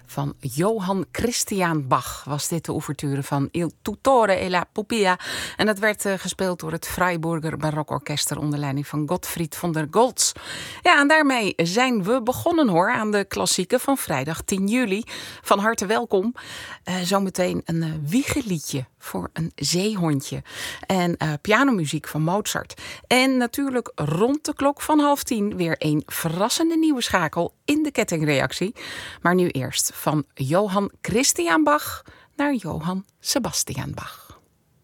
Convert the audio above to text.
Van Johann Christian Bach was dit de ouverture van Il Tutore e la Pupilla. En dat werd gespeeld door het Freiburger Barokorkester onder leiding van Gottfried von der Goltz. Ja, en daarmee zijn we begonnen hoor aan de klassieken van vrijdag 10 juli. Van harte welkom. Zometeen een wiegeliedje voor een zeehondje. En pianomuziek van Mozart. En natuurlijk rond de klok van 9:30 weer een verrassende nieuwe schakel in de kettingreactie. Maar nu eerst van Johann Christian Bach naar Johann Sebastian Bach.